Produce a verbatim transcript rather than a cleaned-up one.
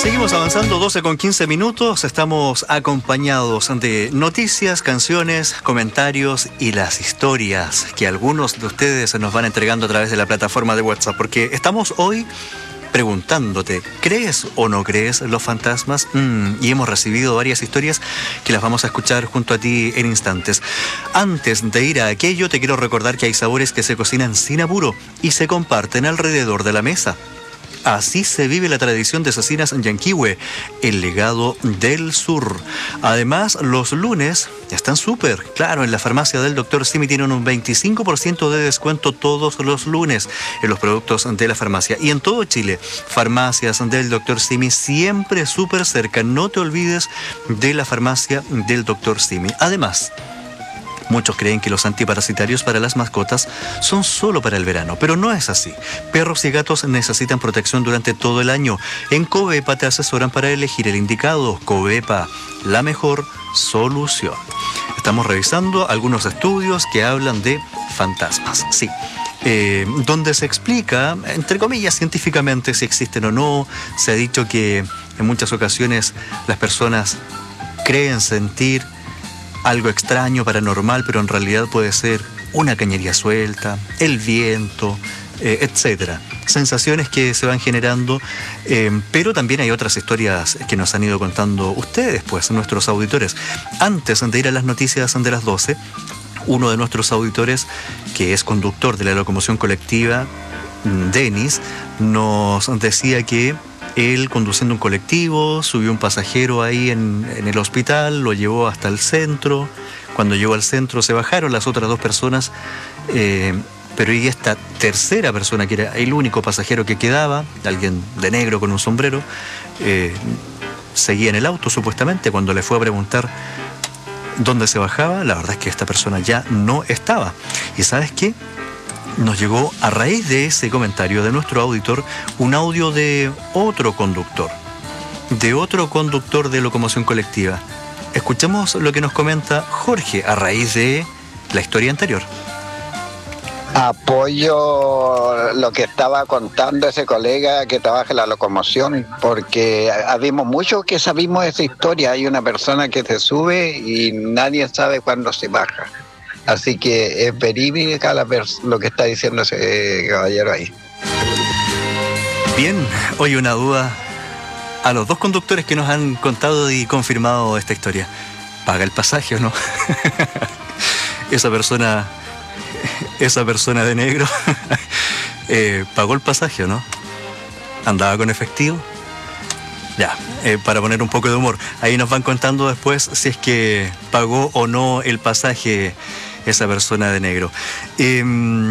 Seguimos avanzando, doce con quince minutos, estamos acompañados de noticias, canciones, comentarios y las historias que algunos de ustedes nos van entregando a través de la plataforma de WhatsApp, porque estamos hoy preguntándote, ¿crees o no crees los fantasmas? Mm, y hemos recibido varias historias que las vamos a escuchar junto a ti en instantes. Antes de ir a aquello, te quiero recordar que hay sabores que se cocinan sin apuro y se comparten alrededor de la mesa. Así se vive la tradición de Cecinas Yanquihue, el legado del sur. Además, los lunes están súper. Claro, en la farmacia del doctor Simi tienen un veinticinco por ciento de descuento todos los lunes en los productos de la farmacia. Y en todo Chile, farmacias del doctor Simi siempre súper cerca. No te olvides de la farmacia del doctor Simi. Además, muchos creen que los antiparasitarios para las mascotas son solo para el verano, pero no es así. Perros y gatos necesitan protección durante todo el año. En Covepa te asesoran para elegir el indicado. Covepa, la mejor solución. Estamos revisando algunos estudios que hablan de fantasmas, sí. Eh, donde se explica, entre comillas, científicamente si existen o no. Se ha dicho que en muchas ocasiones las personas creen sentir algo extraño, paranormal, pero en realidad puede ser una cañería suelta, el viento, eh, etcétera. Sensaciones que se van generando, eh, pero también hay otras historias que nos han ido contando ustedes, pues, nuestros auditores. Antes de ir a las noticias de las doce, uno de nuestros auditores, que es conductor de la locomoción colectiva, Denis, nos decía que él, conduciendo un colectivo, subió un pasajero ahí en, en el hospital, lo llevó hasta el centro. Cuando llegó al centro se bajaron las otras dos personas, eh, pero y esta tercera persona, que era el único pasajero que quedaba, alguien de negro con un sombrero, eh, seguía en el auto supuestamente. Cuando le fue a preguntar dónde se bajaba, la verdad es que esta persona ya no estaba. ¿Y sabes qué? Nos llegó, a raíz de ese comentario de nuestro auditor, un audio de otro conductor, de otro conductor de locomoción colectiva. Escuchemos lo que nos comenta Jorge a raíz de la historia anterior. Apoyo lo que estaba contando ese colega que trabaja en la locomoción, porque habíamos muchos que sabimos esa historia. Hay una persona que se sube y nadie sabe cuándo se baja. Así que es verídica la pers- lo que está diciendo ese caballero ahí. Bien, hoy una duda a los dos conductores que nos han contado y confirmado esta historia. ¿Paga el pasaje o no? Esa persona, esa persona de negro, eh, ¿pagó el pasaje o no? ¿Andaba con efectivo? Ya, eh, para poner un poco de humor. Ahí nos van contando después si es que pagó o no el pasaje esa persona de negro. Eh,